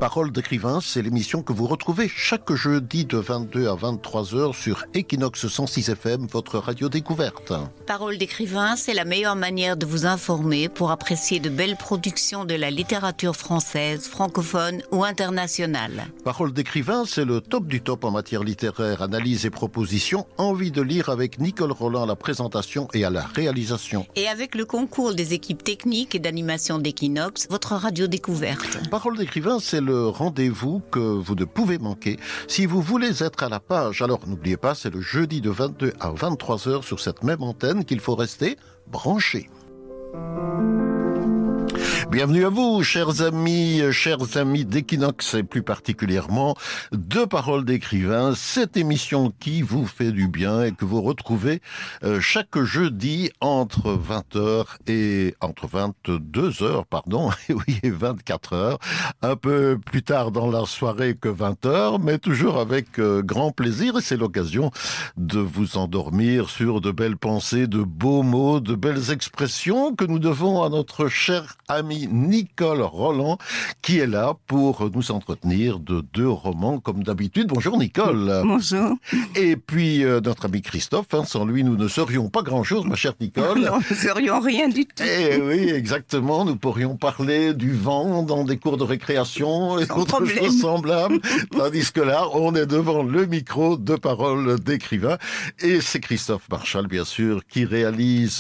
Paroles d'écrivain, c'est l'émission que vous retrouvez chaque jeudi de 22 à 23 heures sur Equinox 106 FM, votre radio découverte. Paroles d'écrivain, c'est la meilleure manière de vous informer pour apprécier de belles productions de la littérature française, francophone ou internationale. Paroles d'écrivain, c'est le top du top en matière littéraire, analyse et proposition. Envie de lire avec Nicole Roland à la présentation et à la réalisation. Et avec le concours des équipes techniques et d'animation d'Equinox, votre radio découverte. Paroles d'écrivain, c'est le rendez-vous que vous ne pouvez manquer. Si vous voulez être à la page, alors n'oubliez pas, c'est le jeudi de 22 à 23 heures sur cette même antenne qu'il faut rester branché. Bienvenue à vous, chers amis d'Equinox et plus particulièrement de Paroles d'écrivain, cette émission qui vous fait du bien et que vous retrouvez chaque jeudi entre 20h et entre 22h, et 24h, un peu plus tard dans la soirée que 20h, mais toujours avec grand plaisir et c'est l'occasion de vous endormir sur de belles pensées, de beaux mots, de belles expressions que nous devons à notre cher ami Nicole Roland, qui est là pour nous entretenir de 2 romans comme d'habitude. Bonjour Nicole. Bonjour. Et puis notre ami Christophe, sans lui nous ne serions pas grand-chose, ma chère Nicole. Non, nous ne serions rien du tout. Eh oui, exactement, nous pourrions parler du vent dans des cours de récréation et d'autres choses semblables, tandis que là, on est devant le micro de Paroles d'écrivain. Et c'est Christophe Marchal, bien sûr, qui réalise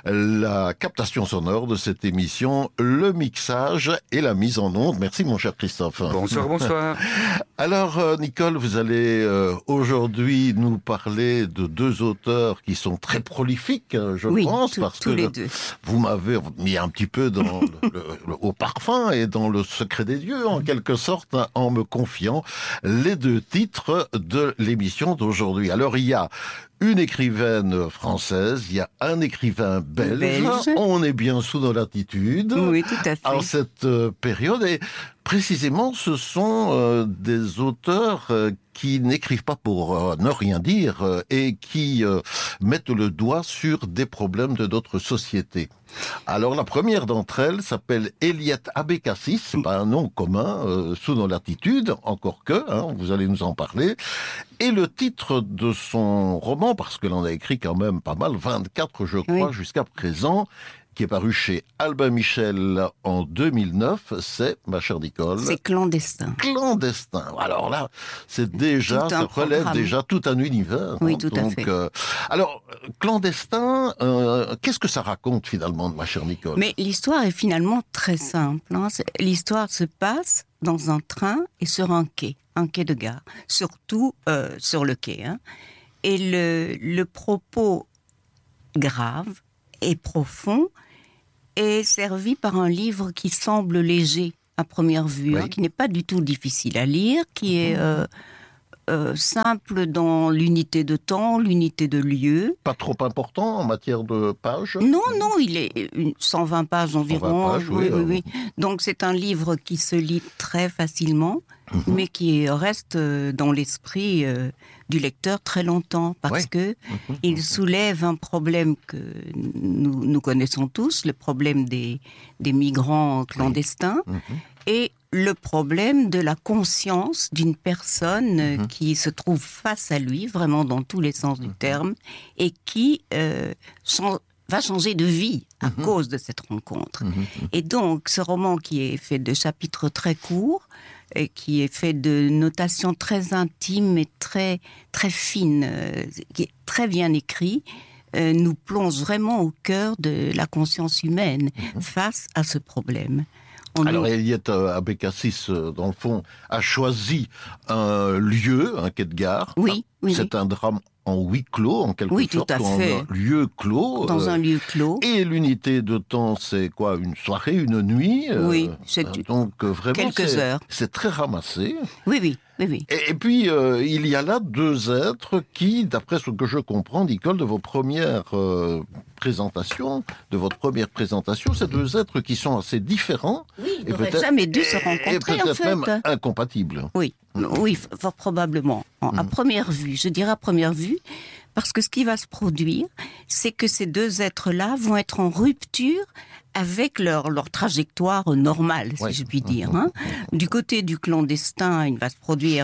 la captation sonore de cette émission, le mixage et la mise en onde. Merci mon cher Christophe. Bonsoir. Alors Nicole, vous allez aujourd'hui nous parler de 2 auteurs qui sont très prolifiques, je pense, parce tous que les 2. Vous m'avez mis un petit peu dans le haut parfum et dans le secret des dieux, en quelque sorte, en me confiant les 2 titres de l'émission d'aujourd'hui. Alors il y a une écrivaine française, il y a un écrivain belge. On est bien sous nos latitudes. Oui, tout à fait. En cette période, et précisément, ce sont des auteurs qui n'écrivent pas pour ne rien dire et qui mettent le doigt sur des problèmes de notre société. Alors la première d'entre elles s'appelle Eliette Abécassis, c'est pas un nom commun sous nos latitudes, encore que, vous allez nous en parler. Et le titre de son roman, parce que l'on a écrit quand même pas mal, 24 je crois jusqu'à présent, qui est paru chez Albin Michel en 2009, c'est, ma chère Nicole... C'est Clandestin. Clandestin. Alors là, c'est déjà, ça relève déjà tout un univers. Oui, tout à fait. Alors, Clandestin, qu'est-ce que ça raconte finalement, ma chère Nicole ? Mais l'histoire est finalement très simple. L'histoire se passe dans un train et sur un quai de gare, surtout sur le quai. Et le propos grave et profond est servi par un livre qui semble léger à première vue, qui n'est pas du tout difficile à lire, qui est simple dans l'unité de temps, l'unité de lieu. Pas trop important en matière de pages ? Non, il est 120 pages environ. 120 pages, oui. Donc c'est un livre qui se lit très facilement, mais qui reste dans l'esprit du lecteur très longtemps, parce que il soulève un problème que nous connaissons tous, le problème des migrants clandestins, et le problème de la conscience d'une personne qui se trouve face à lui, vraiment dans tous les sens du terme, et qui va changer de vie à cause de cette rencontre. Et donc, ce roman qui est fait de chapitres très courts, et qui est fait de notations très intimes et très, très fines, qui est très bien écrit, nous plonge vraiment au cœur de la conscience humaine face à ce problème. Alors, Eliette Abécassis, dans le fond, a choisi un lieu, un quai de gare. Oui. C'est un drame en huis clos, en quelque sorte, tout à fait. un lieu clos. Dans un lieu clos. Et l'unité de temps, c'est quoi ? Une soirée, une nuit ? C'est donc vraiment, quelques heures. C'est très ramassé. Oui. Et puis, il y a là 2 êtres qui, d'après ce que je comprends, Nicole, de vos premières présentations, ces 2 êtres qui sont assez différents. Oui, ils n'auraient jamais dû se rencontrer, et peut-être même incompatibles. Oui, fort probablement. À première vue, je dirais à première vue, parce que ce qui va se produire, c'est que ces 2 êtres-là vont être en rupture avec leur trajectoire normale, si je puis dire. Hein. Du côté du clandestin, il va se produire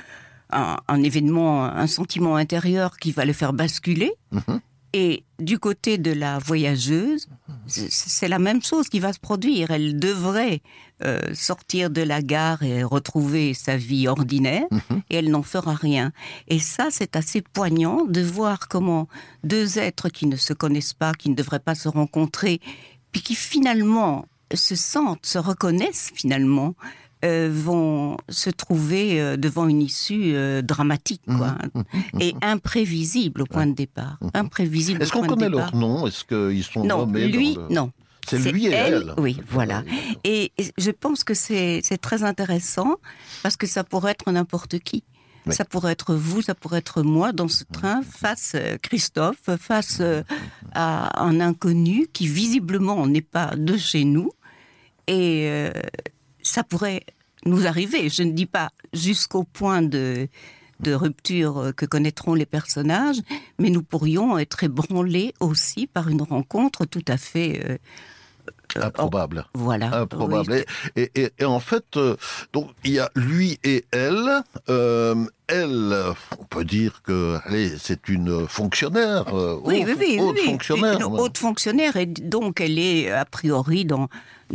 un événement, un sentiment intérieur qui va le faire basculer. Et du côté de la voyageuse, c'est la même chose qui va se produire. Elle devrait sortir de la gare et retrouver sa vie ordinaire, et elle n'en fera rien. Et ça, c'est assez poignant de voir comment deux êtres qui ne se connaissent pas, qui ne devraient pas se rencontrer, puis qui finalement se sentent, se reconnaissent finalement, vont se trouver devant une issue dramatique, quoi, et imprévisible au point de départ. Imprévisible. Est-ce qu'on connaît leur nom? Est-ce qu'ils sont nommés? Non. C'est lui et elle. Oui, voilà. Et je pense que c'est très intéressant parce que ça pourrait être n'importe qui. Oui. Ça pourrait être vous, ça pourrait être moi dans ce train face Christophe, face à un inconnu qui visiblement n'est pas de chez nous. Et ça pourrait nous arriver. Je ne dis pas jusqu'au point de rupture que connaîtront les personnages, mais nous pourrions être ébranlés aussi par une rencontre tout à fait improbable. Voilà. Improbable. Oui. Et en fait, donc il y a lui et elle. Elle, on peut dire que c'est une fonctionnaire. Haute fonctionnaire. Une haute fonctionnaire, et donc elle est a priori dans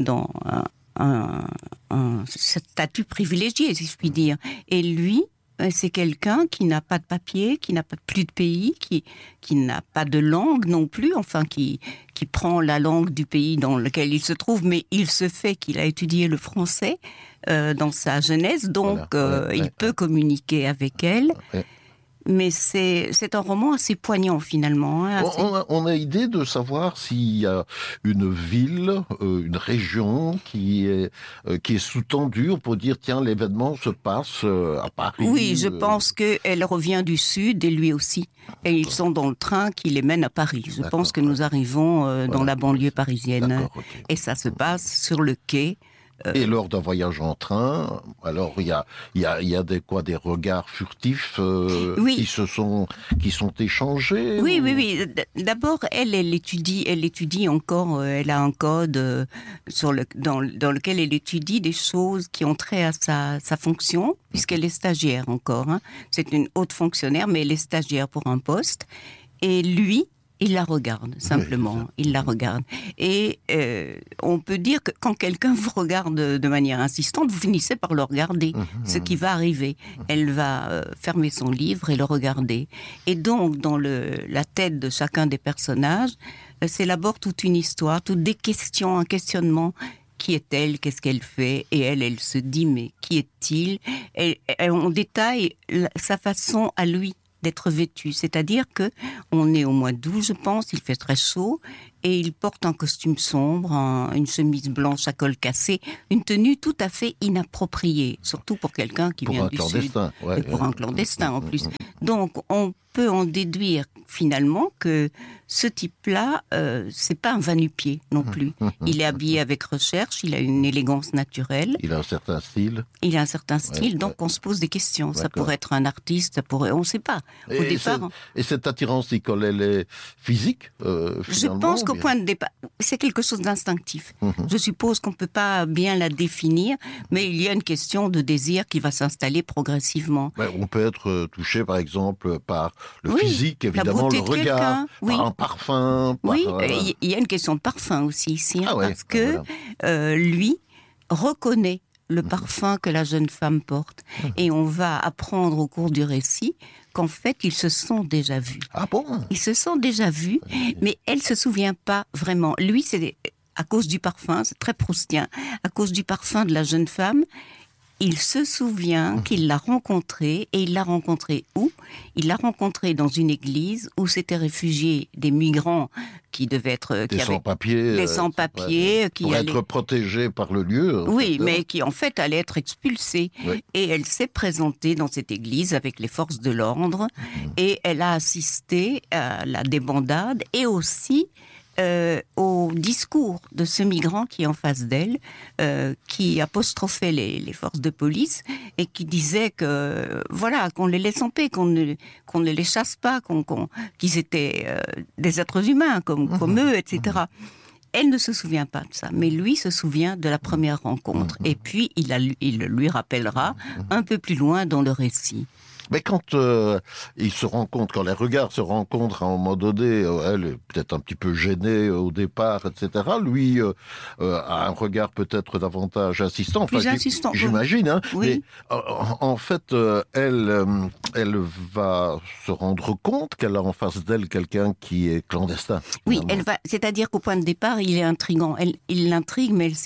un statut privilégié, si je puis dire. Et lui, c'est quelqu'un qui n'a pas de papier, qui n'a pas plus de pays, qui n'a pas de langue non plus, enfin qui prend la langue du pays dans lequel il se trouve, mais il se fait qu'il a étudié le français dans sa jeunesse, donc il peut communiquer avec elle. Mais c'est un roman assez poignant finalement. Hein, on a idée de savoir s'il y a une ville, une région qui est sous-tendue pour dire tiens, l'événement se passe à Paris. Oui, je pense qu'elle revient du sud et lui aussi. Et ils sont dans le train qui les mène à Paris. Je pense que nous arrivons dans la banlieue parisienne. Et ça se passe sur le quai. Et lors d'un voyage en train, alors il y a des regards furtifs qui sont échangés. Oui. D'abord, elle étudie encore. Elle a un code dans lequel elle étudie des choses qui ont trait à sa fonction, puisqu'elle est stagiaire encore. Hein. C'est une haute fonctionnaire, mais elle est stagiaire pour un poste. Et lui, il la regarde, simplement. Il la regarde. Et on peut dire que quand quelqu'un vous regarde de manière insistante, vous finissez par le regarder. Ce qui va arriver. Elle va fermer son livre et le regarder. Et donc, dans la tête de chacun des personnages, s'élabore toute une histoire, toutes des questions, un questionnement. Qui est-elle? Qu'est-ce qu'elle fait? Et elle se dit, mais qui est-il? Et on détaille sa façon à lui d'être vêtu, c'est-à-dire que on est au mois d'août, je pense, il fait très chaud, et il porte un costume sombre, une chemise blanche à col cassé, une tenue tout à fait inappropriée, surtout pour quelqu'un qui vient du sud, et pour un clandestin en plus. Donc on peut en déduire finalement que ce type-là, c'est pas un va-nu-pied non plus. Il est habillé avec recherche, il a une élégance naturelle. Il a un certain style. Donc on se pose des questions. D'accord. Ça pourrait être un artiste, on ne sait pas. Et cette attirance, Nicole, elle est physique Je pense qu'au point de départ, c'est quelque chose d'instinctif. Je suppose qu'on ne peut pas bien la définir, mais il y a une question de désir qui va s'installer progressivement. On peut être touché, par exemple, par le physique, évidemment, le regard, par un parfum. Il y a une question de parfum aussi ici, parce que lui reconnaît le parfum que la jeune femme porte. Et on va apprendre au cours du récit qu'en fait, ils se sont déjà vus. Ah bon? Ils se sont déjà vus, mais elle ne se souvient pas vraiment. Lui, c'est à cause du parfum, c'est très proustien, à cause du parfum de la jeune femme. Il se souvient qu'il l'a rencontrée, et il l'a rencontrée où? Il l'a rencontrée dans une église où s'étaient réfugiés des migrants qui devaient être... Des sans-papiers. Pour être protégés par le lieu. Oui, mais qui en fait allaient être expulsés. Et elle s'est présentée dans cette église avec les forces de l'ordre, et elle a assisté à la débandade, et aussi... au discours de ce migrant qui est en face d'elle, qui apostrophait les forces de police et qui disait que qu'on les laisse en paix, qu'on ne les chasse pas, qu'ils étaient des êtres humains comme eux, etc. elle ne se souvient pas de ça, mais lui se souvient de la première rencontre. Et puis, il lui rappellera un peu plus loin dans le récit. Mais quand ils se rencontrent, quand les regards se rencontrent à un moment donné, elle est peut-être un petit peu gênée au départ, etc. Lui a un regard peut-être davantage insistant. Plus insistant. J'imagine. Hein. Oui. Mais en fait, elle va se rendre compte qu'elle a en face d'elle quelqu'un qui est clandestin. Oui, c'est-à-dire qu'au point de départ, il est intriguant. Il l'intrigue, mais elle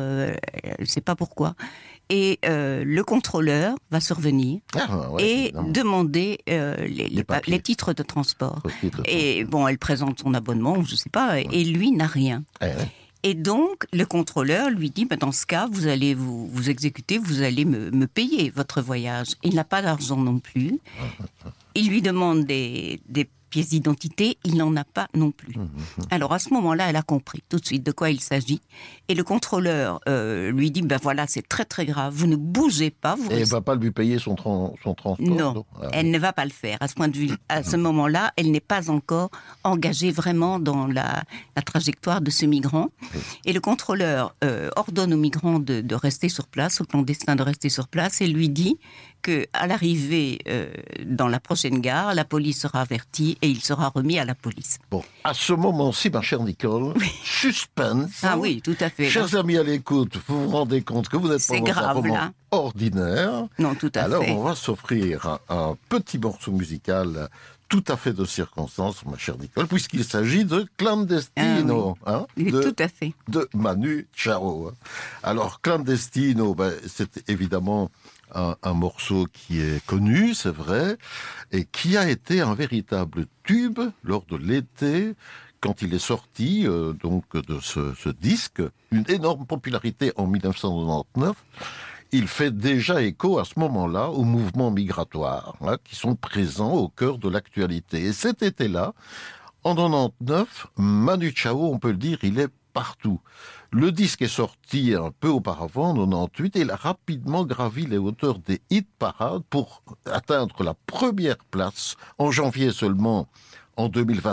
ne sait pas pourquoi. Et le contrôleur va survenir et demander les titres de transport. Et bon, elle présente son abonnement, je ne sais pas, et lui n'a rien. Et donc, le contrôleur lui dit, dans ce cas, vous allez vous exécuter, vous allez me payer votre voyage. Il n'a pas d'argent non plus. Il lui demande des pièce d'identité, il n'en a pas non plus. Alors à ce moment-là, elle a compris tout de suite de quoi il s'agit. Et le contrôleur lui dit, voilà, c'est très très grave, vous ne bougez pas. Et elle ne va pas lui payer son transport. Non, elle ne va pas le faire. À ce point de vue, à ce moment-là, elle n'est pas encore engagée vraiment dans la trajectoire de ce migrant. Et le contrôleur ordonne au migrant de rester sur place, au clandestin de rester sur place, et lui dit qu'à l'arrivée dans la prochaine gare, la police sera avertie et il sera remis à la police. Bon, à ce moment-ci, ma chère Nicole, suspense. Ah oui, tout à fait. Chers amis à l'écoute, vous vous rendez compte que vous n'êtes pas dans un roman ordinaire. Non, tout à fait. Alors, on va s'offrir un petit morceau musical tout à fait de circonstance, ma chère Nicole, puisqu'il s'agit de Clandestino. Tout à fait. De Manu Chao. Alors, Clandestino, c'est évidemment un morceau qui est connu, c'est vrai, et qui a été un véritable tube lors de l'été, quand il est sorti donc de ce disque, une énorme popularité en 1999. Il fait déjà écho à ce moment-là aux mouvements migratoires qui sont présents au cœur de l'actualité. Et cet été-là, en 99, Manu Chao, on peut le dire, il est partout. Le disque est sorti un peu auparavant, en 98, et il a rapidement gravi les hauteurs des hit parades pour atteindre la première place en janvier seulement en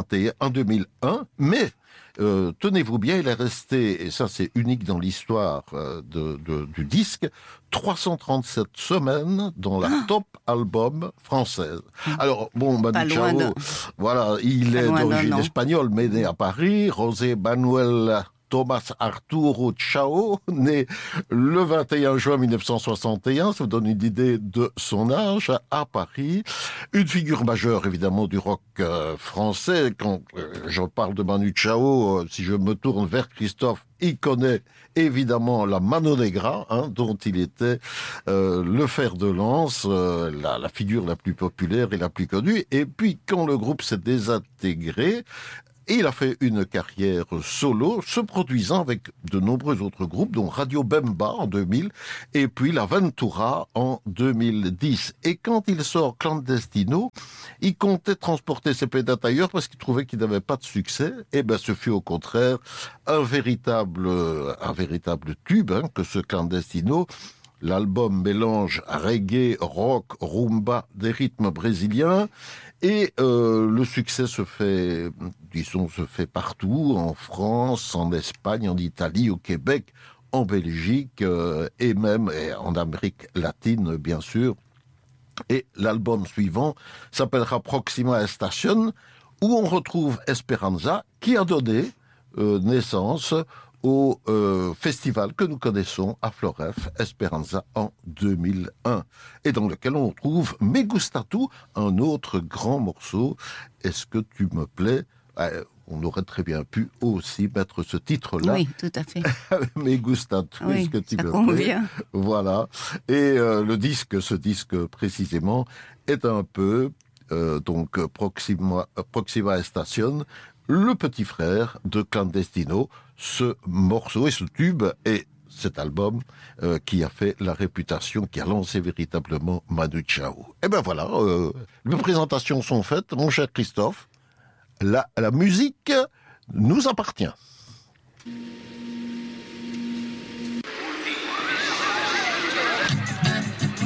2021, mais tenez-vous bien, il est resté, et ça c'est unique dans l'histoire du disque, 337 semaines dans la top album française. Alors, bon, Manu Chao, voilà, il est d'origine espagnole, mais né à Paris, José Manuel Tomás Arturo Chao, né le 21 juin 1961, ça vous donne une idée de son âge, à Paris. Une figure majeure, évidemment, du rock français. Quand je parle de Manu Chao, si je me tourne vers Christophe, il connaît évidemment la Mano Negra, dont il était le fer de lance, la figure la plus populaire et la plus connue. Et puis, quand le groupe s'est désintégré, et il a fait une carrière solo, se produisant avec de nombreux autres groupes, dont Radio Bemba en 2000, et puis La Ventura en 2010. Et quand il sort Clandestino, il comptait transporter ses pédates ailleurs parce qu'il trouvait qu'il n'avait pas de succès. Et ce fut au contraire un véritable tube que ce Clandestino. L'album mélange reggae, rock, rumba, des rythmes brésiliens. Et le succès se fait partout, en France, en Espagne, en Italie, au Québec, en Belgique et même en Amérique latine, bien sûr. Et l'album suivant s'appellera Proxima Estación, où on retrouve Esperanza, qui a donné naissance au festival que nous connaissons à Floref, Esperanza, en 2001, et dans lequel on trouve Me Gusta Tu, un autre grand morceau. Est-ce que tu me plais? On aurait très bien pu aussi mettre ce titre-là. Oui, tout à fait. Me Gusta Tu, oui, est-ce que tu me convient. plais? Voilà. Et ce disque précisément, est un peu donc Proxima Estación, le petit frère de Clandestino, ce morceau et ce tube et cet album qui a fait la réputation, qui a lancé véritablement Manu Chao. Et voilà, les présentations sont faites, mon cher Christophe. La musique nous appartient.